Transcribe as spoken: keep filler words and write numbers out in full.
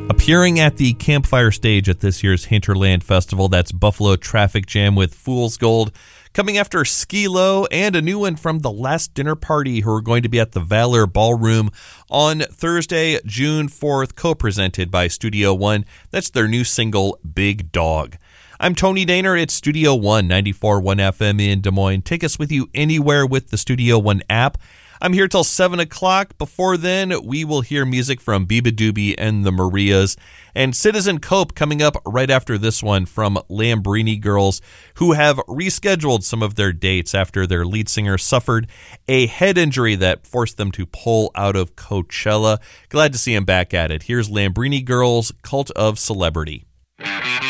Appearing at the campfire stage at this year's Hinterland Festival, that's Buffalo Traffic Jam with Fool's Gold. Coming after Skee-Lo and a new one from The Last Dinner Party, who are going to be at the Valor Ballroom on Thursday, June fourth, co-presented by Studio One. That's their new single, Big Dog. I'm Tony Daner. It's Studio One, ninety-four point one F M in Des Moines. Take us with you anywhere with the Studio One app. I'm here till seven o'clock. Before then, we will hear music from Biba Doobie and the Marias, and Citizen Cope coming up right after this one from Lambrini Girls, who have rescheduled some of their dates after their lead singer suffered a head injury that forced them to pull out of Coachella. Glad to see him back at it. Here's Lambrini Girls, Cult of Celebrity.